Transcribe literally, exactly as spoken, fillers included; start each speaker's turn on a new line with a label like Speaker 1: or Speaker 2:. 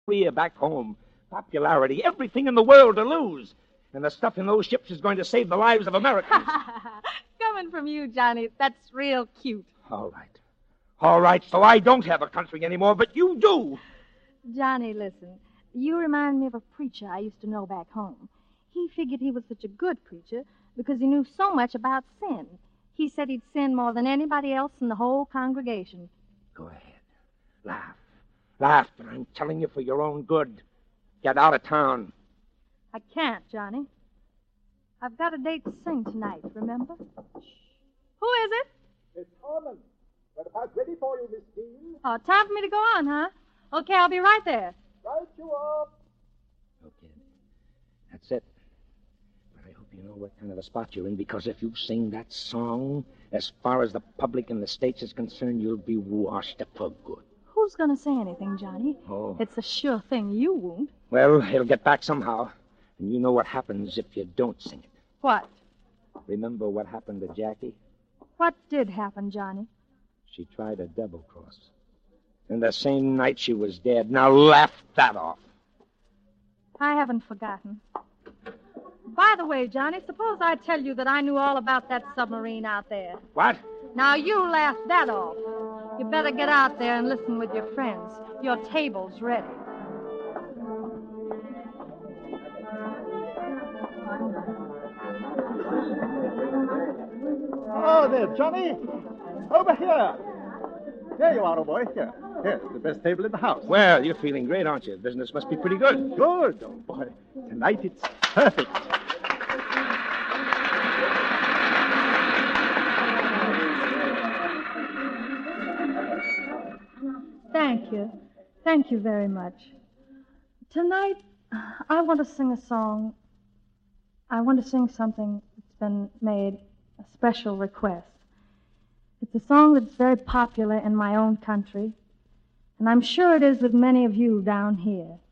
Speaker 1: career back home, popularity, everything in the world to lose. And the stuff in those ships is going to save the lives of Americans.
Speaker 2: Coming from you, Johnny, that's real cute.
Speaker 1: All right. All right, so I don't have a country anymore, but you do.
Speaker 2: Johnny, listen. You remind me of a preacher I used to know back home. He figured he was such a good preacher because he knew so much about sin. He said he'd sin more than anybody else in the whole congregation.
Speaker 1: Go ahead. Laugh. Laugh, but I'm telling you for your own good. Get out of town.
Speaker 2: I can't, Johnny. I've got a date to sing tonight, remember? Shh. Who is it?
Speaker 3: Miss Harmon. We're about ready for you, Miss Dean.
Speaker 2: Oh, time for me to go on, huh? Okay, I'll be right there.
Speaker 3: Right you are.
Speaker 1: Okay. That's it. But I hope you know what kind of a spot you're in, because if you sing that song, as far as the public in the States is concerned, you'll be washed up for good.
Speaker 2: Who's going to say anything, Johnny?
Speaker 1: Oh.
Speaker 2: It's a sure thing you won't.
Speaker 1: Well, it'll get back somehow. And you know what happens if you don't sing it.
Speaker 2: What?
Speaker 1: Remember what happened to Jackie?
Speaker 2: What did happen, Johnny?
Speaker 1: She tried a double-cross. And the same night she was dead. Now laugh that off.
Speaker 2: I haven't forgotten. By the way, Johnny, suppose I tell you that I knew all about that submarine out there.
Speaker 1: What?
Speaker 2: Now you laugh that off. You better get out there and listen with your friends. Your table's ready.
Speaker 3: Oh, there, Johnny. Over here. There you are, old boy. Here. Here's the best table in the house.
Speaker 1: Well, you're feeling great, aren't you? Business must be pretty good.
Speaker 3: Good, old boy. Tonight it's perfect.
Speaker 2: Thank you. Thank you very much. Tonight, I want to sing a song. I want to sing something that's been made a special request. It's a song that's very popular in my own country, and I'm sure it is with many of you down here.